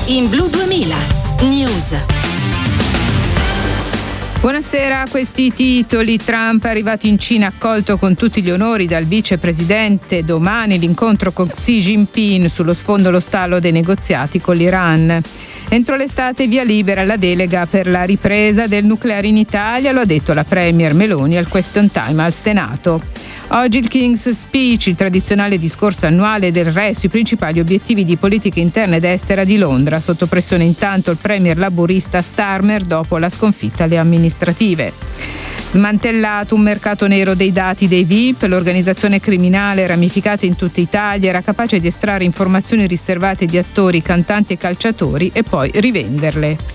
in Blu 2000 News. Buonasera, questi i titoli. Trump è arrivato in Cina accolto con tutti gli onori dal vicepresidente. Domani l'incontro con Xi Jinping, sullo sfondo lo stallo dei negoziati con l'Iran. Entro l'estate via libera la delega per la ripresa del nucleare in Italia, lo ha detto la Premier Meloni al Question Time al Senato. Oggi il King's Speech, il tradizionale discorso annuale del re sui principali obiettivi di politica interna ed estera di Londra. Sotto pressione intanto il premier laburista Starmer dopo la sconfitta alle amministrative. Smantellato un mercato nero dei dati dei VIP, l'organizzazione criminale ramificata in tutta Italia era capace di estrarre informazioni riservate di attori, cantanti e calciatori e poi rivenderle.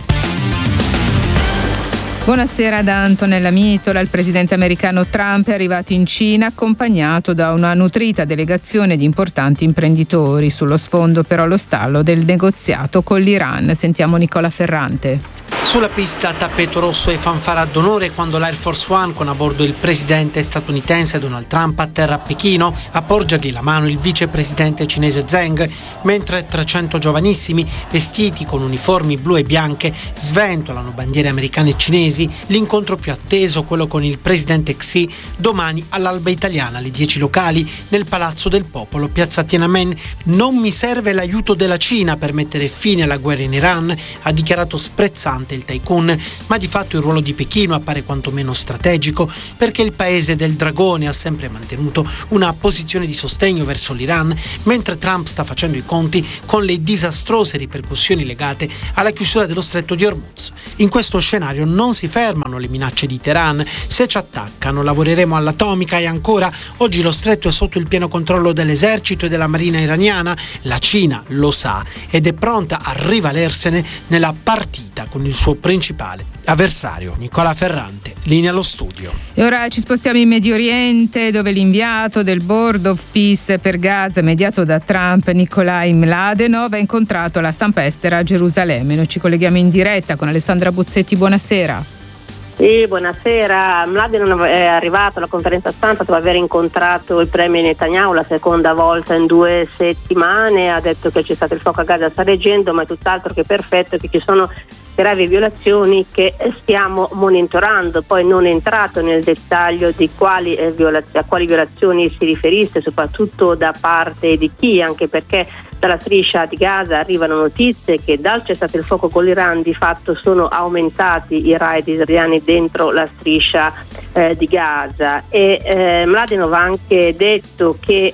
Buonasera da Antonella Mitola. Il presidente americano Trump è arrivato in Cina accompagnato da una nutrita delegazione di importanti imprenditori. Sullo sfondo però lo stallo del negoziato con l'Iran. Sentiamo Nicola Ferrante. Sulla pista tappeto rosso e fanfara d'onore quando l'Air Force One con a bordo il presidente statunitense Donald Trump atterra a Pechino a porgergli la mano il vicepresidente cinese Zheng, mentre 300 giovanissimi vestiti con uniformi blu e bianche sventolano bandiere americane e cinesi. L'incontro più atteso, quello con il presidente Xi, domani all'alba italiana alle 10 locali nel Palazzo del Popolo, piazza Tiananmen. Non mi serve l'aiuto della Cina per mettere fine alla guerra in Iran, ha dichiarato sprezzante il tycoon, ma di fatto il ruolo di Pechino appare quantomeno strategico perché il paese del dragone ha sempre mantenuto una posizione di sostegno verso l'Iran, mentre Trump sta facendo i conti con le disastrose ripercussioni legate alla chiusura dello stretto di Hormuz. In questo scenario non si fermano le minacce di Teheran: se ci attaccano lavoreremo all'atomica, e ancora oggi lo stretto è sotto il pieno controllo dell'esercito e della marina iraniana. La Cina lo sa ed è pronta a rivalersene nella partita con il suo principale avversario. Nicola Ferrante, linea allo studio. E ora ci spostiamo in Medio Oriente, dove l'inviato del Board of Peace per Gaza, mediato da Trump, Nikolai Mladenov, ha incontrato la stampa estera a Gerusalemme. Noi ci colleghiamo in diretta con Alessandra Buzzetti. Buonasera. Sì, buonasera. Mladenov è arrivato alla conferenza stampa dopo aver incontrato il premier Netanyahu la seconda volta in 2 settimane. Ha detto che c'è stato il fuoco a Gaza, sta reggendo, ma è tutt'altro che perfetto, che ci sono gravi violazioni che stiamo monitorando. Poi non è entrato nel dettaglio di a quali violazioni si riferisse, soprattutto da parte di chi, anche perché dalla striscia di Gaza arrivano notizie che dal cessate il fuoco con l'Iran di fatto sono aumentati i raid israeliani dentro la striscia di Gaza. E Mladenov ha anche detto che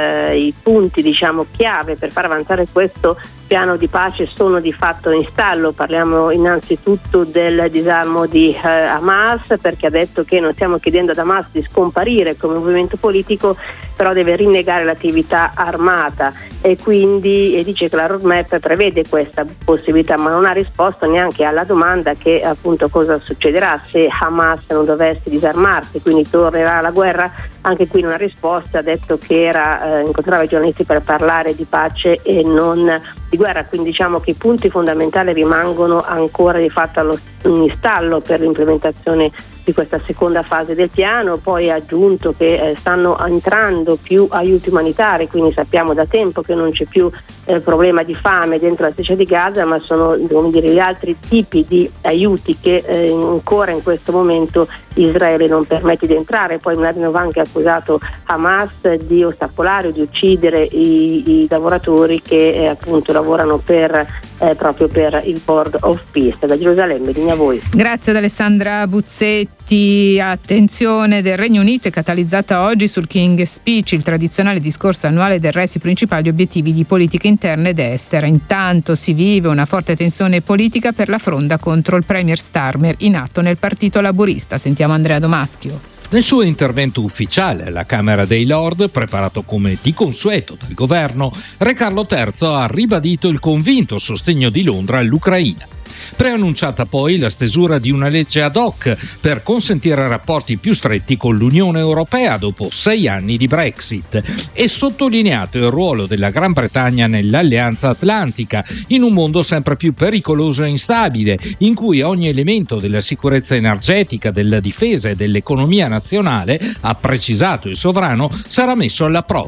i punti chiave per far avanzare questo piano di pace sono di fatto in stallo. Parliamo innanzitutto del disarmo di Hamas, perché ha detto che non stiamo chiedendo ad Hamas di scomparire come movimento politico, però deve rinnegare l'attività armata, e quindi dice che la roadmap prevede questa possibilità, ma non ha risposto neanche alla domanda che appunto cosa succederà se Hamas non dovesse disarmarsi, quindi tornerà la guerra. Anche qui non ha risposto, ha detto che incontrava i giornalisti per parlare di pace e non di guerra, quindi diciamo che i punti fondamentali rimangono ancora di fatto in stallo per l'implementazione di questa seconda fase del piano. Poi ha aggiunto che stanno entrando più aiuti umanitari, quindi sappiamo da tempo che non c'è più problema di fame dentro la striscia di Gaza, ma sono gli altri tipi di aiuti che ancora in questo momento Israele non permette di entrare. Poi Mladenov ha anche accusato Hamas di ostacolare o di uccidere i lavoratori che appunto lavorano proprio per il Board of Peace. Da Gerusalemme, linea a voi. Grazie ad Alessandra Buzzetti. Attenzione del Regno Unito è catalizzata oggi sul King's Speech, il tradizionale discorso annuale del re sui principali obiettivi di politica interna ed estera. Intanto si vive una forte tensione politica per la fronda contro il premier Starmer in atto nel Partito Laburista. Sentiamo Andrea Domaschio. Nel suo intervento ufficiale alla Camera dei Lord, preparato come di consueto dal governo, Re Carlo III ha ribadito il convinto sostegno di Londra all'Ucraina. Preannunciata poi la stesura di una legge ad hoc per consentire rapporti più stretti con l'Unione Europea dopo 6 anni di Brexit, e sottolineato il ruolo della Gran Bretagna nell'Alleanza Atlantica in un mondo sempre più pericoloso e instabile, in cui ogni elemento della sicurezza energetica, della difesa e dell'economia nazionale, ha precisato il sovrano, sarà messo alla prova.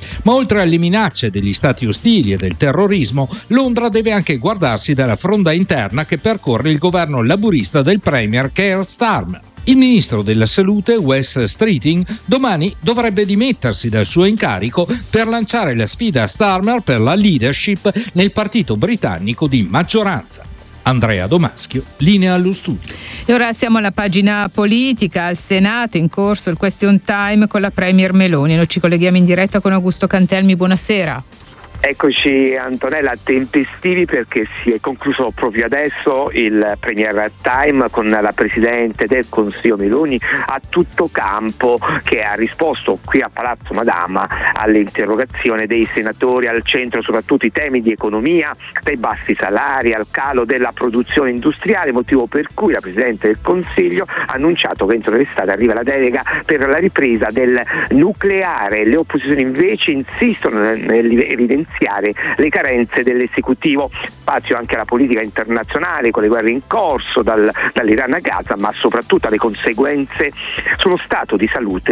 Ma oltre alle minacce degli stati ostili e del terrorismo, Londra deve anche guardarsi dalla fronda interna che percorre il governo laburista del premier Keir Starmer. Il ministro della Salute, Wes Streeting, domani dovrebbe dimettersi dal suo incarico per lanciare la sfida a Starmer per la leadership nel partito britannico di maggioranza. Andrea Domaschio, linea allo studio. E ora siamo alla pagina politica. Al Senato in corso il question time con la Premier Meloni. Noi ci colleghiamo in diretta con Augusto Cantelmi. Buonasera. Eccoci Antonella, tempestivi perché si è concluso proprio adesso il Premier Time con la Presidente del Consiglio Meloni a tutto campo, che ha risposto qui a Palazzo Madama alle interrogazioni dei senatori, al centro soprattutto i temi di economia, dai bassi salari al calo della produzione industriale, motivo per cui la Presidente del Consiglio ha annunciato che entro l'estate arriva la delega per la ripresa del nucleare. Le opposizioni invece insistono nell'evidenziare le carenze dell'esecutivo. Spazio anche alla politica internazionale con le guerre in corso dall'Iran a Gaza, ma soprattutto alle conseguenze sullo stato di salute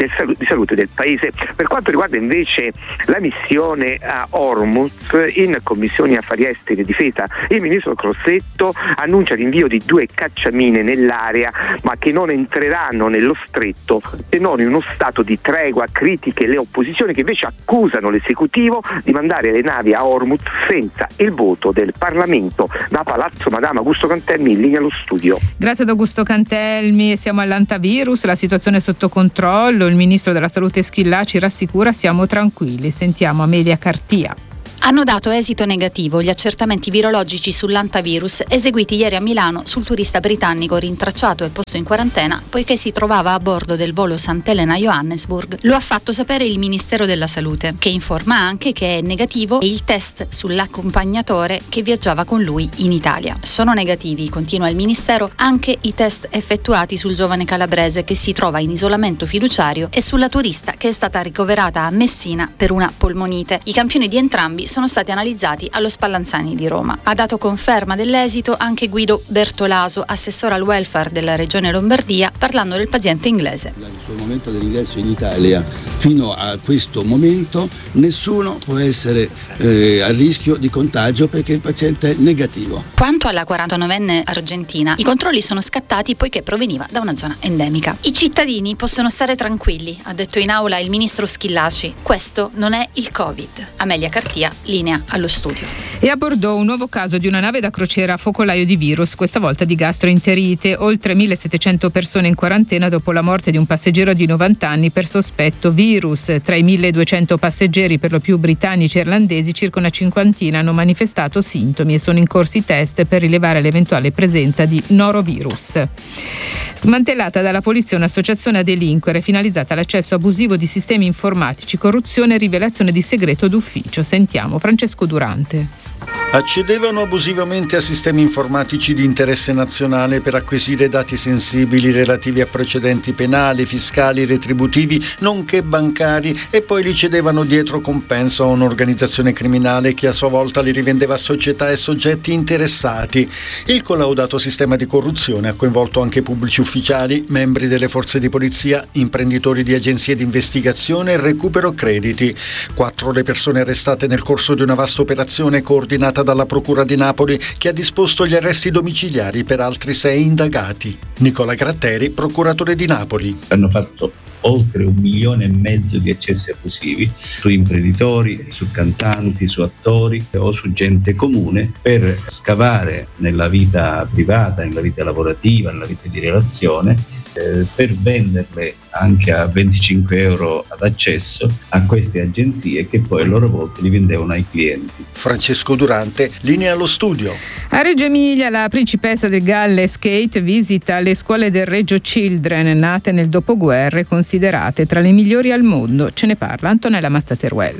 del paese. Per quanto riguarda invece la missione a Hormuz, in Commissione Affari Esteri e Difesa il ministro Crosetto annuncia l'invio di 2 cacciamine nell'area, ma che non entreranno nello stretto se non in uno stato di tregua. Critiche le opposizioni, che invece accusano l'esecutivo di mandare le navi a Hormuz senza il voto del Parlamento. Da Palazzo Madama, Augusto Cantelmi, in linea allo studio. Grazie ad Augusto Cantelmi. Siamo all'antivirus, la situazione è sotto controllo, il ministro della Salute Schillaci rassicura: siamo tranquilli. Sentiamo Amelia Cartia. Hanno dato esito negativo gli accertamenti virologici sull'antivirus eseguiti ieri a Milano sul turista britannico rintracciato e posto in quarantena poiché si trovava a bordo del volo Sant'Elena-Johannesburg. Lo ha fatto sapere il Ministero della Salute, che informa anche che è negativo il test sull'accompagnatore che viaggiava con lui in Italia. Sono negativi, continua il Ministero, anche i test effettuati sul giovane calabrese che si trova in isolamento fiduciario e sulla turista che è stata ricoverata a Messina per una polmonite. I campioni di entrambi sono stati analizzati allo Spallanzani di Roma. Ha dato conferma dell'esito anche Guido Bertolaso, assessore al welfare della Regione Lombardia, parlando del paziente inglese. Dal suo momento dell'ingresso in Italia fino a questo momento nessuno può essere a rischio di contagio perché il paziente è negativo. Quanto alla 49enne argentina, i controlli sono scattati poiché proveniva da una zona endemica. I cittadini possono stare tranquilli, ha detto in aula il ministro Schillaci. Questo non è il Covid. Amelia Cartia, linea allo studio. E a Bordeaux un nuovo caso di una nave da crociera a focolaio di virus, questa volta di gastroenterite. Oltre 1700 persone in quarantena dopo la morte di un passeggero di 90 anni per sospetto virus. Tra i 1200 passeggeri, per lo più britannici e irlandesi, circa una cinquantina hanno manifestato sintomi e sono in corso i test per rilevare l'eventuale presenza di norovirus. Smantellata dalla polizia un'associazione a delinquere finalizzata all'accesso abusivo di sistemi informatici, corruzione e rivelazione di segreto d'ufficio. Sentiamo Francesco Durante. Accedevano abusivamente a sistemi informatici di interesse nazionale per acquisire dati sensibili relativi a precedenti penali, fiscali, retributivi, nonché bancari, e poi li cedevano dietro compenso a un'organizzazione criminale che a sua volta li rivendeva a società e soggetti interessati. Il collaudato sistema di corruzione ha coinvolto anche pubblici ufficiali, membri delle forze di polizia, imprenditori di agenzie di investigazione e recupero crediti. 4 le persone arrestate nel corso di una vasta operazione coordinata dalla Procura di Napoli, che ha disposto gli arresti domiciliari per altri 6 indagati. Nicola Gratteri, procuratore di Napoli. Hanno fatto oltre 1,5 milioni di accessi abusivi su imprenditori, su cantanti, su attori o su gente comune, per scavare nella vita privata, nella vita lavorativa, nella vita di relazione, per venderle anche a 25 euro ad accesso a queste agenzie, che poi a loro volta li vendevano ai clienti. Francesco Durante, linea allo studio. A Reggio Emilia la principessa del Galles Kate visita le scuole del Reggio Children, nate nel dopoguerra e considerate tra le migliori al mondo. Ce ne parla Antonella Mazzateruel.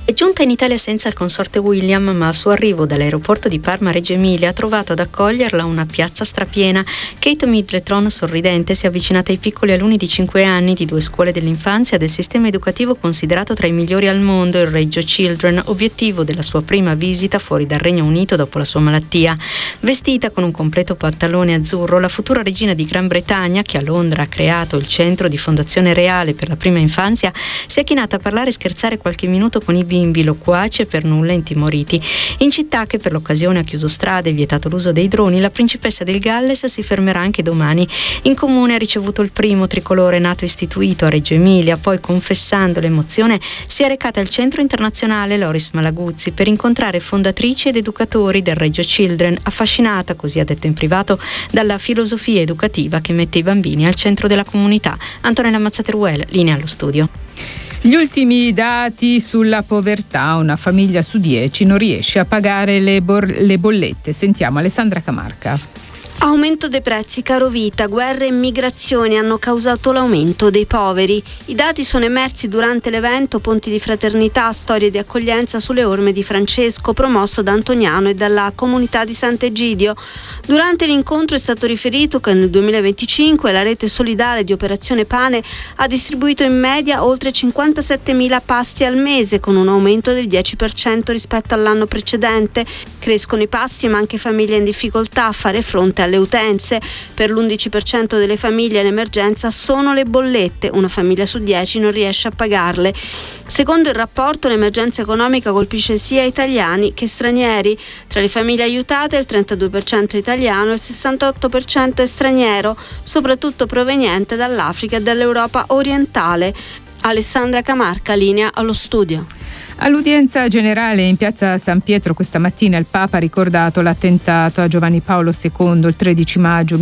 È giunta in Italia senza il consorte William, ma al suo arrivo dall'aeroporto di Parma Reggio Emilia ha trovato ad accoglierla una piazza strapiena. Kate Middleton, sorridente, si è avvicinata ai piccoli alunni di 5 anni di 2 scuole dell'infanzia del sistema educativo considerato tra i migliori al mondo, il Reggio Children, obiettivo della sua prima visita fuori dal Regno Unito dopo la sua malattia. Vestita con un completo pantalone azzurro, la futura regina di Gran Bretagna, che a Londra ha creato il centro di Fondazione Reale per la prima infanzia, si è chinata a parlare e scherzare qualche minuto con i bimbi loquaci e per nulla intimoriti. In città, che per l'occasione ha chiuso strade e vietato l'uso dei droni, la principessa del Galles si fermerà anche domani. In comune ha ricevuto il primo tricolore nato istituito a Reggio Emilia, poi, confessando l'emozione, si è recata al centro internazionale Loris Malaguzzi per incontrare fondatrici ed educatori del Reggio Children, affascinata, così ha detto in privato, dalla filosofia educativa che mette i bambini al centro della comunità. Antonella Mazzateruel, linea allo studio. Gli ultimi dati sulla povertà: una famiglia su 10 non riesce a pagare le bollette. Sentiamo Alessandra Camarca. Aumento dei prezzi, carovita, guerre e migrazioni hanno causato l'aumento dei poveri. I dati sono emersi durante l'evento Ponti di Fraternità, storie di accoglienza sulle orme di Francesco, promosso da Antoniano e dalla comunità di Sant'Egidio. Durante l'incontro è stato riferito che nel 2025 la rete solidale di Operazione Pane ha distribuito in media oltre 57.000 pasti al mese, con un aumento del 10% rispetto all'anno precedente. Crescono i pasti, ma anche famiglie in difficoltà a fare fronte alle utenze. Per l'11% delle famiglie l'emergenza sono le bollette, una famiglia su 10 non riesce a pagarle. Secondo il rapporto, l'emergenza economica colpisce sia italiani che stranieri. Tra le famiglie aiutate il 32% è italiano e il 68% è straniero, soprattutto proveniente dall'Africa e dall'Europa orientale. Alessandra Camarca, linea allo studio. All'udienza generale in piazza San Pietro questa mattina il Papa ha ricordato l'attentato a Giovanni Paolo II il 13 maggio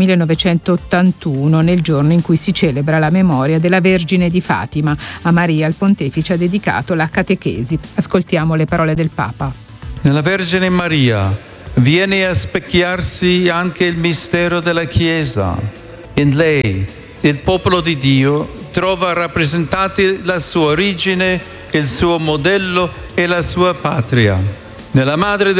1981, nel giorno in cui si celebra la memoria della Vergine di Fatima. A Maria il Pontefice ha dedicato la catechesi. Ascoltiamo le parole del Papa. Nella Vergine Maria viene a specchiarsi anche il mistero della Chiesa. In lei il popolo di Dio trova rappresentati la sua origine, il suo modello e la sua patria. Nella Madre